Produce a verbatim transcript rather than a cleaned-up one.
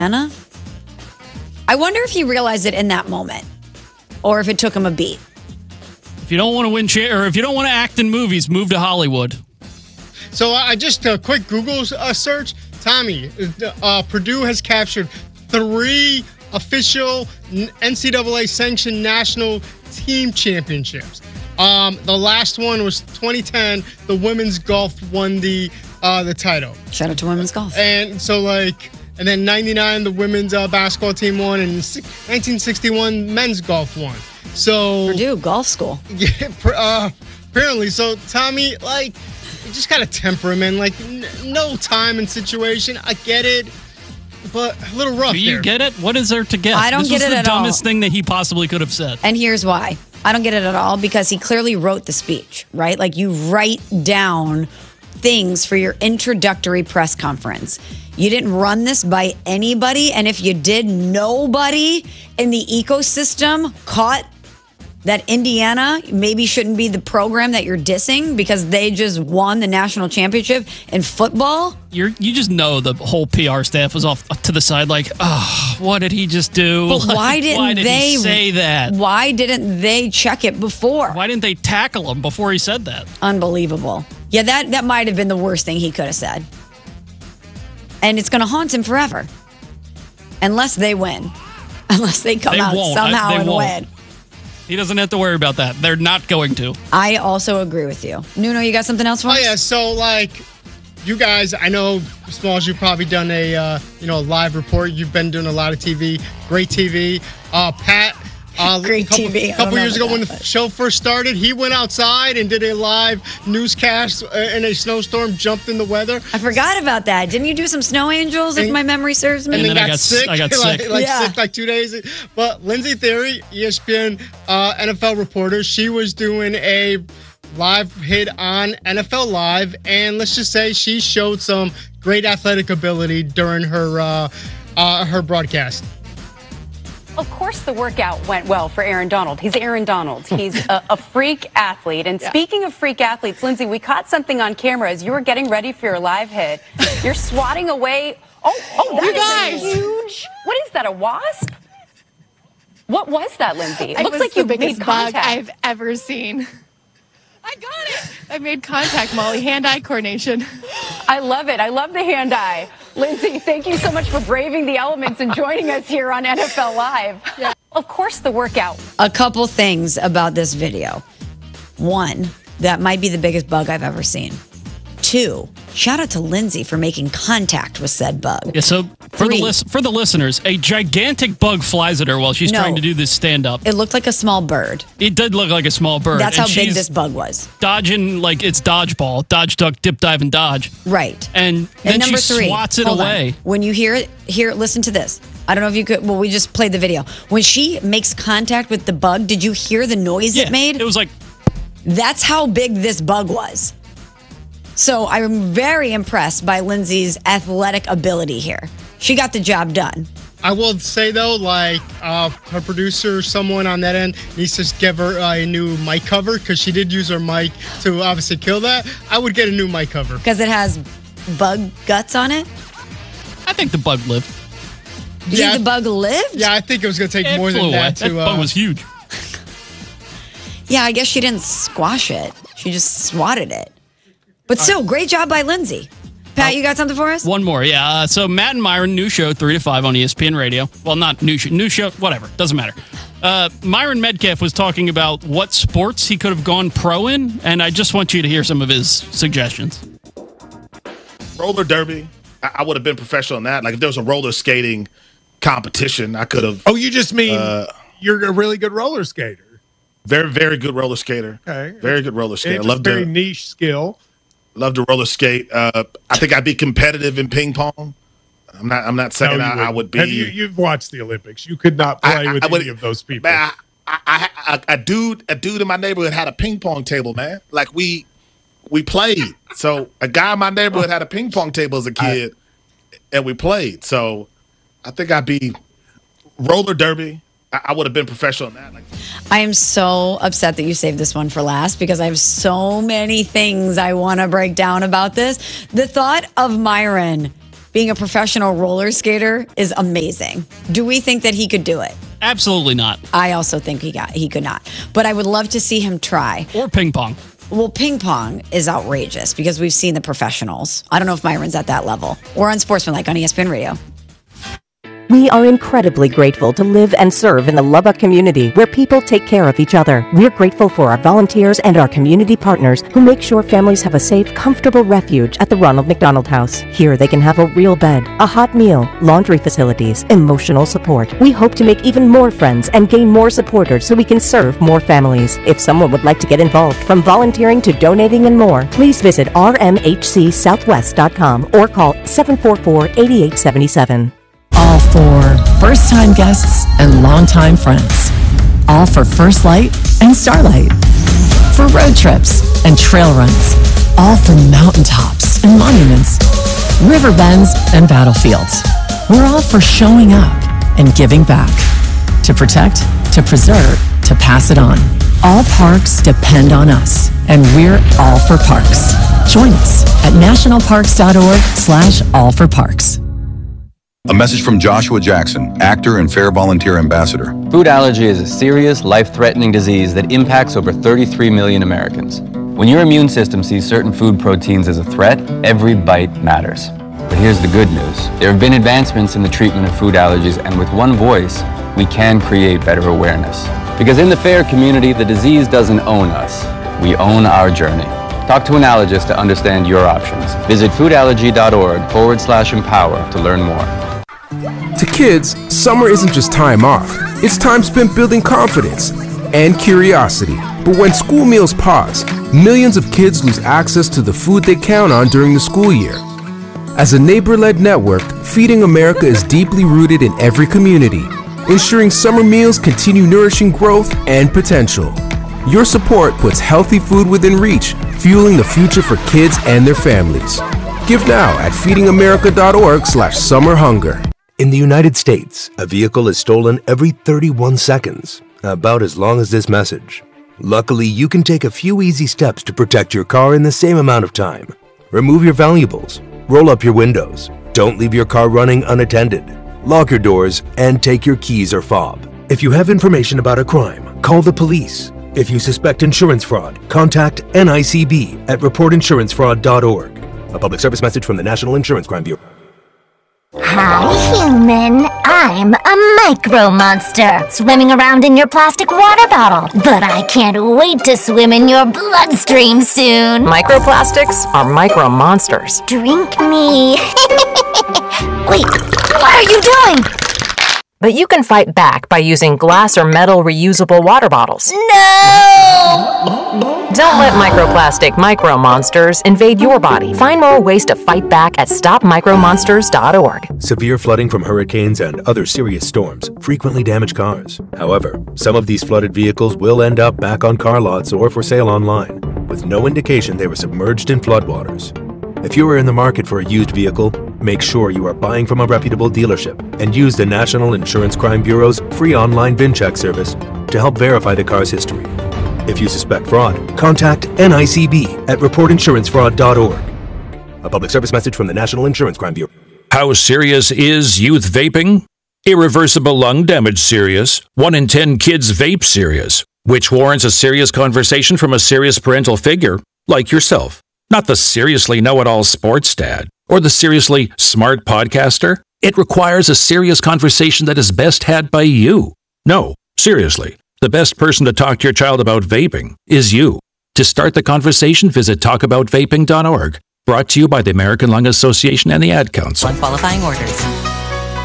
Anna? I wonder if he realized it in that moment or if it took him a beat. If you don't want to win, cha- or if you don't want to act in movies, move to Hollywood. So I uh, just a quick Google uh, search. Tommy, uh, Purdue has captured three official N C double A sanctioned national team championships. Um, the last one was twenty ten. The women's golf won the uh, the title. Shout out to women's golf. And so like, and then ninety-nine, the women's uh, basketball team won, and nineteen sixty-one, men's golf won. So Purdue golf school. Yeah, uh, apparently. So Tommy, like, you just got a temperament, like n- no time and situation. I get it, but a little rough. Do you there. get it? What is there to get? I don't this get was it the at dumbest all. thing that he possibly could have said. And here's why. I don't get it at all because he clearly wrote the speech, right? Like you write down things for your introductory press conference. You didn't run this by anybody. And if you did, nobody in the ecosystem caught that Indiana maybe shouldn't be the program that you're dissing because they just won the national championship in football. You're, you just know the whole P R staff was off to the side like, oh, what did he just do? But Like, why didn't why did they he say that? Why didn't they check it before? Why didn't they tackle him before he said that? Unbelievable. Yeah, that, that might have been the worst thing he could have said. And it's going to haunt him forever. Unless they win. Unless they come They out won't. somehow I- they and won't. win. He doesn't have to worry about that. They're not going to. I also agree with you. Nuno, you got something else for Oh us? yeah, so like, you guys, I know Smalls, you've probably done a uh, you know a live report. You've been doing a lot of T V, great T V. Uh, Pat. Uh, Great couple, T V. I A couple don't know years ago about when the that, but- show first started, he went outside and did a live newscast uh, in a snowstorm, jumped in the weather. I forgot about that. Didn't you do some snow angels, if And- my memory serves me? And then, then I got, got- sick. I got like, sick. Like Yeah. sick like two days. But Lindsay Theory, E S P N uh, N F L reporter, she was doing a live hit on N F L Live, and let's just say she showed some great athletic ability during her uh, uh, her broadcast. Of course, the workout went well for Aaron Donald. He's Aaron Donald. He's a, a freak athlete. And speaking of freak athletes, Lindsay, we caught something on camera as you were getting ready for your live hit. You're swatting away. Oh, oh, that You is guys. a huge. What is that? A wasp? What was that, Lindsay? It It looks was like the you biggest made bug contact. I've ever seen. I got it. I made contact, Molly. Hand-eye coordination. I love it. I love the hand-eye. Lindsay, thank you so much for braving the elements and joining us here on N F L Live. Yeah. Of course, the workout. A couple things about this video. One, that might be the biggest bug I've ever seen. Two, shout out to Lindsay for making contact with said bug. Yeah, so for Three. the lis- for the listeners, a gigantic bug flies at her while she's No. trying to do this stand-up. It looked like a small bird. It did look like a small bird. That's and how big she's this bug was. dodging like it's dodgeball. Dodge, duck, dip, dive, and dodge. Right. And then And number she three, swats it hold on. away. When you hear it, hear, listen to this. I don't know if you could. Well, we just played the video. When she makes contact with the bug, did you hear the noise Yeah, it made? it was like, That's how big this bug was. So I'm very impressed by Lindsay's athletic ability here. She got the job done. I will say though, like uh, her producer, someone on that end needs to give her uh, a new mic cover because she did use her mic to obviously kill that. I would get a new mic cover. Because it has bug guts on it. I think the bug lived. Do you Yeah. think the bug lived? Yeah, I think it was going to take It more flew than away. that That to. bug Uh, was huge. Yeah, I guess she didn't squash it. She just swatted it. But still, great job by Lindsay. Pat, you got something for us? One more, yeah. Uh, so Matt and Myron, new show, three to five on E S P N Radio. Well, not new show, new show, whatever, doesn't matter. Uh, Myron Medcalf was talking about what sports he could have gone pro in, and I just want you to hear some of his suggestions. Roller derby. I, I would have been professional in that. Like if there was a roller skating competition, I could have. Oh, you just mean Uh, you're a really good roller skater. Very, very good roller skater. Okay. Very good roller skater. It's Love a very to niche skill. love to roller skate. Uh, I think I'd be competitive in ping pong. I'm not. I'm not saying No, you I, I wouldn't. would be. Have you, you've watched the Olympics. You could not play I- I- with I would- any of those people. Man, I, I, I, a dude, a dude in my neighborhood had a ping pong table. Man, like we, we played. So a guy in my neighborhood had a ping pong table as a kid, and we played. So I think I'd be roller derby. I, I would have been professional in that. Like, I am so upset that you saved this one for last because I have so many things I want to break down about this. The thought of Myron being a professional roller skater is amazing. Do we think that he could do it? Absolutely not. I also think he got he could not. But I would love to see him try. Or ping pong. Well, ping pong is outrageous because we've seen the professionals. I don't know if Myron's at that level. Or on Sportsmanlike on E S P N Radio. We are incredibly grateful to live and serve in the Lubbock community where people take care of each other. We're grateful for our volunteers and our community partners who make sure families have a safe, comfortable refuge at the Ronald McDonald House. Here they can have a real bed, a hot meal, laundry facilities, emotional support. We hope to make even more friends and gain more supporters so we can serve more families. If someone would like to get involved, from volunteering to donating and more, please visit r m h c southwest dot com or call seven four four, eight eight seven seven. All for first-time guests and longtime friends. All for First Light and Starlight. For road trips and trail runs. All for mountaintops and monuments. River bends and battlefields. We're all for showing up and giving back. To protect, to preserve, to pass it on. All parks depend on us, and we're all for parks. Join us at nationalparks.org slash all for parks. A message from Joshua Jackson, actor and Fair Volunteer Ambassador. Food allergy is a serious, life-threatening disease that impacts over thirty-three million Americans. When your immune system sees certain food proteins as a threat, every bite matters. But here's the good news. There have been advancements in the treatment of food allergies, and with one voice, we can create better awareness. Because in the FAIR community, the disease doesn't own us. We own our journey. Talk to an allergist to understand your options. Visit foodallergy.org forward slash empower to learn more. To kids, summer isn't just time off. It's time spent building confidence and curiosity. But when school meals pause, millions of kids lose access to the food they count on during the school year. As a neighbor-led network, Feeding America is deeply rooted in every community, ensuring summer meals continue nourishing growth and potential. Your support puts healthy food within reach, fueling the future for kids and their families. Give now at feedingamerica.org slash summer hunger. In the United States, a vehicle is stolen every thirty-one seconds, about as long as this message. Luckily, you can take a few easy steps to protect your car in the same amount of time. Remove your valuables, roll up your windows, don't leave your car running unattended, lock your doors, and take your keys or fob. If you have information about a crime, call the police. If you suspect insurance fraud, contact N I C B at report insurance fraud dot org. A public service message from the National Insurance Crime Bureau. Hi, human. I'm a micro monster, swimming around in your plastic water bottle. But I can't wait to swim in your bloodstream soon. Microplastics are micro monsters. Drink me. Wait, what are you doing? But you can fight back by using glass or metal reusable water bottles. No! Don't let microplastic micro monsters invade your body. Find more ways to fight back at stop micro monsters dot org. Severe flooding from hurricanes and other serious storms frequently damage cars. However, some of these flooded vehicles will end up back on car lots or for sale online, with no indication they were submerged in floodwaters. If you are in the market for a used vehicle, make sure you are buying from a reputable dealership and use the National Insurance Crime Bureau's free online VIN check service to help verify the car's history. If you suspect fraud, contact N I C B at report insurance fraud dot org. A public service message from the National Insurance Crime Bureau. How serious is youth vaping? Irreversible lung damage serious. One in ten kids vape serious, which warrants a serious conversation from a serious parental figure like yourself. Not the seriously know-it-all sports dad or the seriously smart podcaster. It requires a serious conversation that is best had by you. No, seriously. The best person to talk to your child about vaping is you. To start the conversation, visit talk about vaping dot org. Brought to you by the American Lung Association and the Ad Council. On qualifying orders.